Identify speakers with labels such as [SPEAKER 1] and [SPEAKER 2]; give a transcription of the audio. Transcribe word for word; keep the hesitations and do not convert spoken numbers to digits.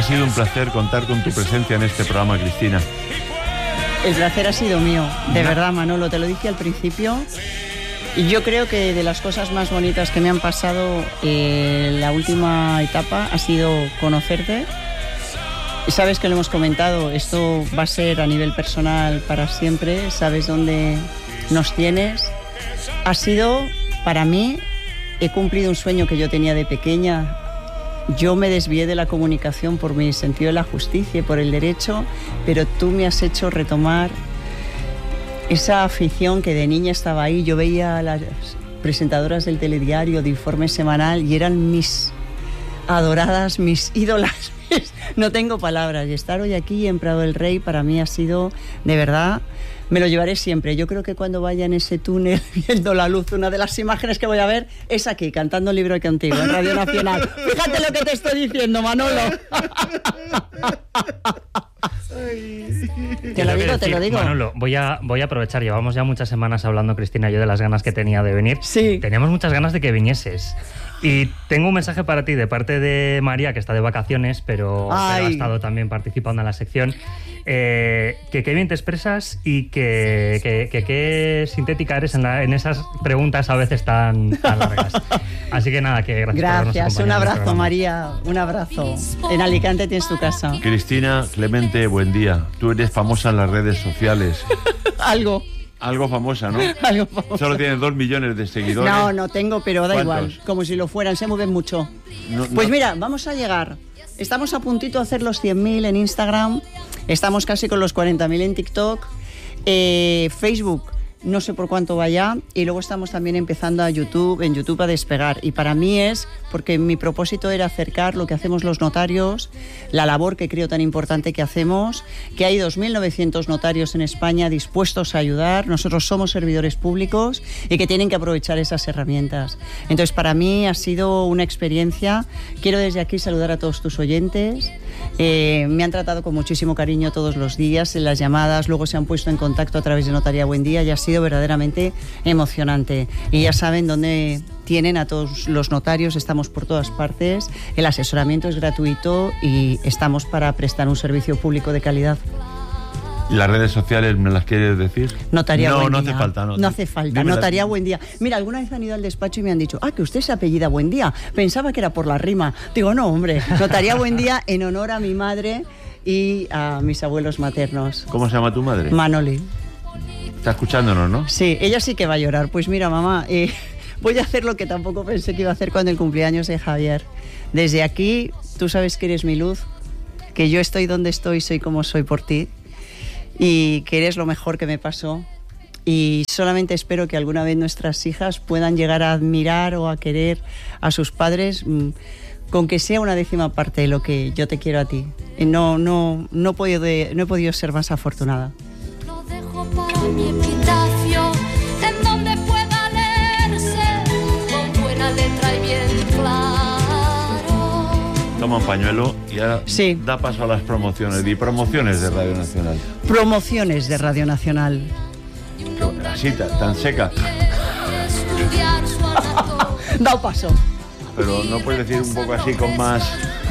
[SPEAKER 1] Ha sido un placer contar con tu presencia en este programa, Cristina.
[SPEAKER 2] El placer ha sido mío, de verdad, Manolo, te lo dije al principio. Y yo creo que de las cosas más bonitas que me han pasado en eh, la última etapa ha sido conocerte. Sabes que lo hemos comentado, esto va a ser a nivel personal para siempre, sabes dónde nos tienes. Ha sido, para mí, he cumplido un sueño que yo tenía de pequeña. Yo me desvié de la comunicación por mi sentido de la justicia y por el derecho, pero tú me has hecho retomar esa afición que de niña estaba ahí. Yo veía a las presentadoras del telediario de Informe Semanal y eran mis adoradas, mis ídolas. No tengo palabras. Y estar hoy aquí en Prado del Rey para mí ha sido, de verdad, me lo llevaré siempre. Yo creo que cuando vaya en ese túnel viendo la luz, una de las imágenes que voy a ver es aquí, cantando Libro contigo, en Radio Nacional. Fíjate lo que te estoy diciendo, Manolo. Te lo digo, te lo digo.
[SPEAKER 3] Manolo, voy a, voy a aprovechar. Llevamos ya muchas semanas hablando, Cristina y yo, de las ganas que tenía de venir.
[SPEAKER 2] Sí.
[SPEAKER 3] Teníamos muchas ganas de que vinieses. Y tengo un mensaje para ti de parte de María, que está de vacaciones, pero, pero ha estado también participando en la sección. Eh, que qué bien te expresas y que qué que, que sintética eres en, la, en esas preguntas a veces tan, tan largas. Así que nada, que gracias.
[SPEAKER 2] Gracias, un abrazo, María, un abrazo. En Alicante tienes tu casa.
[SPEAKER 1] Cristina, Clemente, buen día. Tú eres famosa en las redes sociales.
[SPEAKER 2] Algo.
[SPEAKER 1] Algo famosa, ¿no?
[SPEAKER 2] Algo famosa.
[SPEAKER 1] Solo tienes dos millones de seguidores.
[SPEAKER 2] No, no tengo, pero da
[SPEAKER 1] ¿Cuántos?
[SPEAKER 2] igual. Como si lo fueran, se mueven mucho.
[SPEAKER 1] No,
[SPEAKER 2] pues
[SPEAKER 1] no.
[SPEAKER 2] mira, vamos a llegar. Estamos a puntito de hacer los cien mil en Instagram. Estamos casi con los cuarenta mil en TikTok. Eh, Facebook, no sé por cuánto vaya. Y luego estamos también empezando a YouTube, en YouTube a despegar. Y para mí es porque mi propósito era acercar lo que hacemos los notarios, la labor que creo tan importante que hacemos, que hay dos mil novecientos notarios en España dispuestos a ayudar. Nosotros somos servidores públicos y que tienen que aprovechar esas herramientas. Entonces, para mí ha sido una experiencia. Quiero desde aquí saludar a todos tus oyentes. Eh, me han tratado con muchísimo cariño todos los días en las llamadas, luego se han puesto en contacto a través de Notaría Buen Día y ha sido verdaderamente emocionante. Y ya saben dónde tienen a todos los notarios, estamos por todas partes, el asesoramiento es gratuito y estamos para prestar un servicio público de calidad.
[SPEAKER 1] ¿Y las redes sociales me las quieres decir?
[SPEAKER 2] Notaría
[SPEAKER 1] no,
[SPEAKER 2] Buen
[SPEAKER 1] no
[SPEAKER 2] Día.
[SPEAKER 1] hace falta. No,
[SPEAKER 2] no hace falta.
[SPEAKER 1] Dímelas.
[SPEAKER 2] Notaría Buen Día. Mira, alguna vez han ido al despacho y me han dicho, ah, que usted se apellida Buen Día. Pensaba que era por la rima. Digo, no, hombre. Notaría Buen Día en honor a mi madre y a mis abuelos maternos.
[SPEAKER 1] ¿Cómo se llama tu madre?
[SPEAKER 2] Manoli.
[SPEAKER 1] Está escuchándonos, ¿no?
[SPEAKER 2] Sí, ella sí que va a llorar. Pues mira, mamá, eh, voy a hacer lo que tampoco pensé que iba a hacer cuando el cumpleaños de Javier. Desde aquí, tú sabes que eres mi luz, que yo estoy donde estoy, soy como soy por ti. Y que eres lo mejor que me pasó y solamente espero que alguna vez nuestras hijas puedan llegar a admirar o a querer a sus padres con que sea una décima parte de lo que yo te quiero a ti. No, no, no, he podido de, no he podido ser más afortunada.
[SPEAKER 4] Lo dejo para mi epitafio, en donde pueda leerse con buena letra y bien claro.
[SPEAKER 1] Toma un pañuelo y ahora
[SPEAKER 2] sí.
[SPEAKER 1] Da paso a las promociones. Di promociones de Radio Nacional.
[SPEAKER 2] Promociones de Radio Nacional.
[SPEAKER 1] Qué, así, tan, tan seca.
[SPEAKER 2] Da paso.
[SPEAKER 1] Pero no puedes decir un poco así con más...